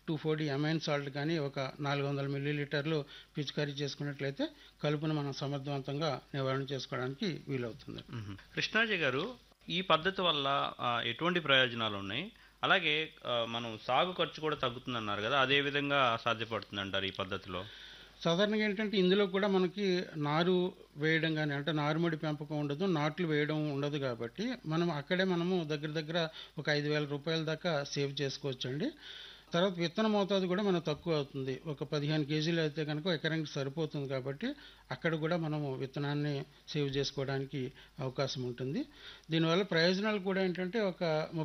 2,4-D amine salt కానీ ఒక 400 మిల్లీలీటర్లు పిచికారీ చేసుకున్నట్లయితే కలుపును మనం సమర్థవంతంగా నివారణ చేసుకోవడానికి వీలవుతుంది. కృష్ణాజీ గారు, ఈ పద్ధతి వల్ల ఎటువంటి ప్రయోజనాలు ఉన్నాయి? అలాగే మనం సాగు ఖర్చు కూడా తగ్గుతుందన్నారు కదా, అదే విధంగా సాధ్యపడుతుందంటారు ఈ పద్ధతిలో? సాధారణంగా ఏంటంటే ఇందులో కూడా మనకి నారు వేయడం కానీ అంటే నారుమడి పెంపకం ఉండదు, నాట్లు వేయడం ఉండదు కాబట్టి మనము దగ్గర దగ్గర ఒక 5,000 రూపాయల దాకా సేవ్ చేసుకోవచ్చండి. తర్వాత విత్తన మోతాదు కూడా మనకు తక్కువ అవుతుంది. ఒక 15 కేజీలు అయితే కనుక ఎకరానికి సరిపోతుంది కాబట్టి అక్కడ కూడా మనము విత్తనాన్ని సేవ్ చేసుకోవడానికి అవకాశం ఉంటుంది. దీనివల్ల ప్రయోజనాలు కూడా ఏంటంటే ఒక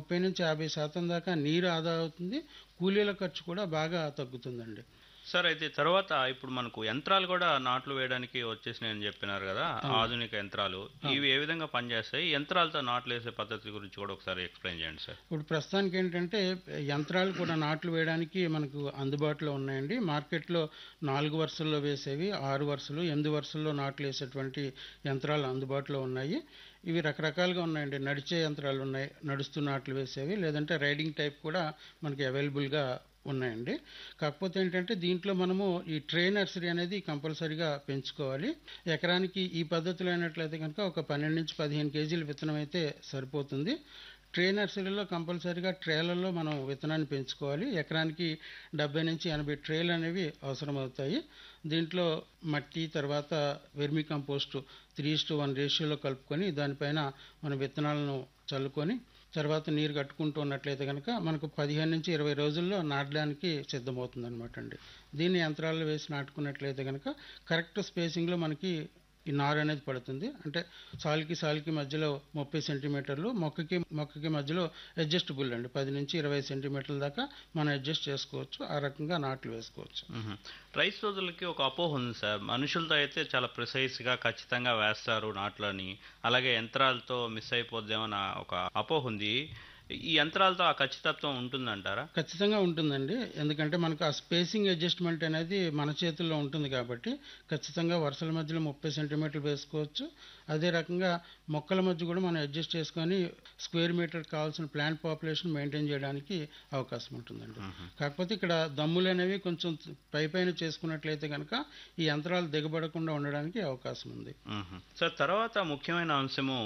30-50% దాకా నీరు ఆదా అవుతుంది, కూలీల ఖర్చు కూడా బాగా తగ్గుతుందండి. సార్, అయితే తర్వాత ఇప్పుడు మనకు యంత్రాలు కూడా నాట్లు వేయడానికి వచ్చేసినాయని చెప్పినారు కదా, ఆధునిక యంత్రాలు. ఇవి ఏ విధంగా పనిచేస్తాయి? యంత్రాలతో నాట్లు వేసే పద్ధతి గురించి కూడా ఒకసారి ఎక్స్ప్లెయిన్ చేయండి సార్. ఇప్పుడు ప్రస్తుతానికి ఏంటంటే యంత్రాలు కూడా నాట్లు వేయడానికి మనకు అందుబాటులో ఉన్నాయండి. మార్కెట్లో 4 వరుసల్లో వేసేవి, 6 వరుసలు, 8 వరుసల్లో నాట్లు వేసేటువంటి యంత్రాలు అందుబాటులో ఉన్నాయి. ఇవి రకరకాలుగా ఉన్నాయండి. నడిచే యంత్రాలు ఉన్నాయి, నడుస్తూ నాట్లు వేసేవి, లేదంటే రైడింగ్ టైప్ కూడా మనకి అవైలబుల్గా ఉన్నాయండి. కాకపోతే ఏంటంటే దీంట్లో మనము ఈ ట్రే నర్సరీ అనేది కంపల్సరీగా పెంచుకోవాలి. ఎకరానికి ఈ పద్ధతిలో అయినట్లయితే కనుక ఒక 12-15 కేజీల విత్తనం అయితే సరిపోతుంది. ట్రే నర్సరీలో కంపల్సరీగా ట్రేలలో మనం విత్తనాన్ని పెంచుకోవాలి. ఎకరానికి 70-80 ట్రేలు అనేవి అవసరమవుతాయి. దీంట్లో మట్టి, తర్వాత వెర్మి కంపోస్టు 3:1 రేషియోలో కలుపుకొని దానిపైన మన విత్తనాలను చల్లుకొని తర్వాత నీరు కట్టుకుంటూ ఉన్నట్లయితే కనుక మనకు 15-20 రోజుల్లో నాటడానికి సిద్ధమవుతుంది అనమాట అండి. దీన్ని యంత్రాల్లో వేసి నాటుకున్నట్లయితే కనుక కరెక్ట్ స్పేసింగ్లో మనకి ఈ నారు అనేది పడుతుంది. అంటే సాలుకి మధ్యలో 30 సెంటీమీటర్లు, మొక్కకి మధ్యలో అడ్జస్టబుల్ అండి, 10-20 సెంటీమీటర్ల దాకా మనం అడ్జస్ట్ చేసుకోవచ్చు. ఆ రకంగా నాట్లు వేసుకోవచ్చు. రైతు సోదరులకి ఒక అపోహ ఉంది సార్, మనుషులతో అయితే చాలా ప్రిసైజ్గా ఖచ్చితంగా వేస్తారు నాట్లని, అలాగే యంత్రాలతో మిస్ అయిపోద్దేమో ఒక అపోహ ఉంది. ఈ యంత్రాలతో ఆ ఖచ్చితత్వం ఉంటుందంటారా? ఖచ్చితంగా ఉంటుందండి. ఎందుకంటే మనకు ఆ స్పేసింగ్ అడ్జస్ట్మెంట్ అనేది మన చేతుల్లో ఉంటుంది కాబట్టి ఖచ్చితంగా వరుసల మధ్యలో 30 సెంటీమీటర్లు వేసుకోవచ్చు. అదే రకంగా మొక్కల మధ్య కూడా మనం అడ్జస్ట్ చేసుకొని స్క్వేర్ మీటర్ కావాల్సిన ప్లాంట్ పాపులేషన్ మెయింటైన్ చేయడానికి అవకాశం ఉంటుందండి. కాకపోతే ఇక్కడ దమ్ములు అనేవి కొంచెం పైన చేసుకున్నట్లయితే కనుక ఈ యంత్రాలు దిగబడకుండా ఉండడానికి అవకాశం ఉంది. సార్, తర్వాత ముఖ్యమైన అంశము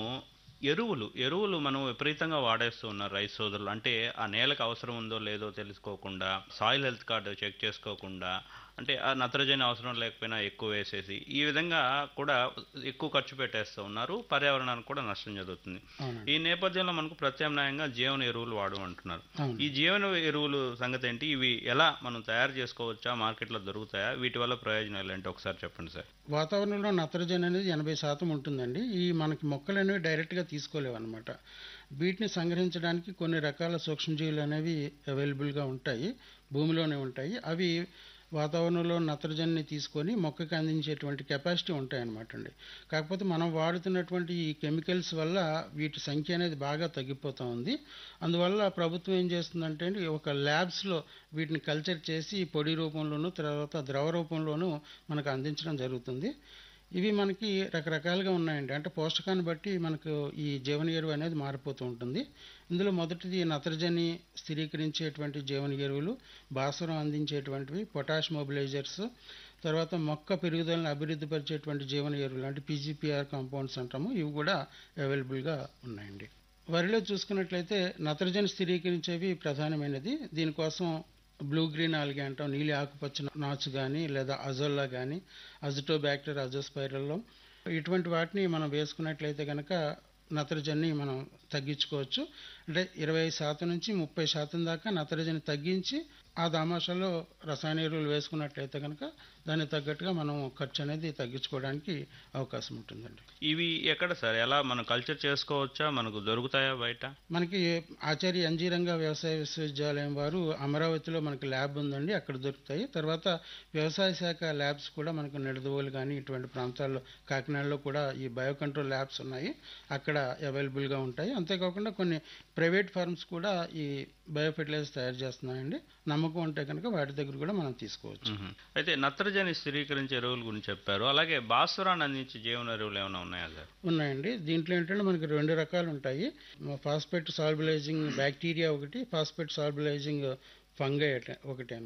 ఎరువులు మనం విపరీతంగా వాడేస్తూ ఉన్నారు రైతు సోదరులు. అంటే ఆ నేలకు అవసరం ఉందో లేదో తెలుసుకోకుండా, సాయిల్ హెల్త్ కార్డు చెక్ చేసుకోకుండా, అంటే ఆ నత్రజని అవసరం లేకపోయినా ఎక్కువ వేసేసి ఈ విధంగా కూడా ఎక్కువ ఖర్చు పెట్టేస్తూ ఉన్నారు, పర్యావరణానికి కూడా నష్టం జరుగుతుంది. ఈ నేపథ్యంలో మనకు ప్రత్యామ్నాయంగా జీవన ఎరువులు అంటున్నారు. ఈ జీవన ఎరువులు సంగతి ఏంటి? ఇవి ఎలా మనం తయారు చేసుకోవచ్చా? మార్కెట్లో దొరుకుతాయా? వీటి వల్ల ప్రయోజనాలు ఏంటి ఒకసారి చెప్పండి సార్. వాతావరణంలో నత్రజని అనేది 80% ఉంటుందండి. ఈ మనకి మొక్కలు అనేవి డైరెక్ట్గా తీసుకోలేవు అనమాట. వీటిని సంగ్రహించడానికి కొన్ని రకాల సూక్ష్మజీవులు అనేవి అవైలబుల్గా ఉంటాయి, భూమిలోనే ఉంటాయి. అవి వాతావరణంలో నత్రజనిని తీసుకొని మొక్కకి అందించేటువంటి కెపాసిటీ ఉంటాయన్నమాట అండి. కాకపోతే మనం వాడుతున్నటువంటి ఈ కెమికల్స్ వల్ల వీటి సంఖ్య అనేది బాగా తగ్గిపోతూ ఉంది. అందువల్ల ప్రభుత్వం ఏం చేస్తుందంటే ఒక ల్యాబ్స్లో వీటిని కల్చర్ చేసి పొడి రూపంలోనూ తర్వాత ద్రవ రూపంలోనూ మనకు అందించడం జరుగుతుంది. ఇవి మనకి రకరకాలుగా ఉన్నాయండి. అంటే పోషకాన్ని బట్టి మనకు ఈ జీవన ఎరువు అనేది మారిపోతూ ఉంటుంది. ఇందులో మొదటిది నత్రజని స్థిరీకరించేటువంటి జీవన ఎరువులు, భాస్వరం అందించేటువంటివి, పొటాష్ మొబిలైజర్స్, తర్వాత మొక్క పెరుగుదలను అభివృద్ధి పరిచేటువంటి జీవన ఎరువులు అంటే పీజీపీఆర్ కాంపౌండ్స్ అంటాము. ఇవి కూడా అవైలబుల్గా ఉన్నాయండి. వరిలో చూసుకున్నట్లయితే నత్రజని స్థిరీకరించేవి ప్రధానమైనది. దీనికోసం బ్లూ గ్రీన్ ఆల్గే అంటాం, నీలి ఆకుపచ్చ నాచు కానీ లేదా అజోల్లా కానీ, అజిటోబ్యాక్టర్, అజోస్పైరల్లో ఇటువంటి వాటిని మనం వేసుకున్నట్లయితే కనుక నత్రజని మనం తగ్గించుకోవచ్చు. అంటే 20% నుంచి 30% దాకా నత్రజని తగ్గించి ఆ దామాషాలో రసాయన ఎరువులు వేసుకున్నట్లయితే కనుక దానికి తగ్గట్టుగా మనం ఖర్చు అనేది తగ్గించుకోవడానికి అవకాశం ఉంటుందండి. ఇవి ఎక్కడ సార్, ఎలా మనం కల్చర్ చేసుకోవచ్చా? మనకు దొరుకుతాయా బయట? మనకి ఆచార్య ఎన్జీ రంగా వ్యవసాయ విశ్వవిద్యాలయం వారు అమరావతిలో మనకి ల్యాబ్ ఉందండి, అక్కడ దొరుకుతాయి. తర్వాత వ్యవసాయ శాఖ ల్యాబ్స్ కూడా మనకు నిడదవోలు కానీ ఇటువంటి ప్రాంతాల్లో, కాకినాడలో కూడా ఈ బయో కంట్రోల్ ల్యాబ్స్ ఉన్నాయి, అక్కడ అవైలబుల్గా ఉంటాయి. అంతేకాకుండా కొన్ని ప్రైవేట్ ఫార్మ్స్ కూడా ఈ బయో ఫెర్టిలైజర్స్ తయారు చేస్తున్నాయండి. నమ్మకం ఉంటే కనుక వాటి దగ్గర కూడా మనం తీసుకోవచ్చు. అయితే నత్రజని స్థిరీకరించే ఎరువుల గురించి చెప్పారు, అలాగే భాస్వరాన్ని అందించే జీవన ఎరువులు ఏమైనా ఉన్నాయా సార్? ఉన్నాయండి. దీంట్లో ఏంటంటే మనకి 2 రకాలు ఉంటాయి. ఫాస్ఫేట్ సాల్బులైజింగ్ బ్యాక్టీరియా ఒకటి, ఫాస్ఫేట్ సాల్బులైజింగ్ ఫంగై ఒకటి.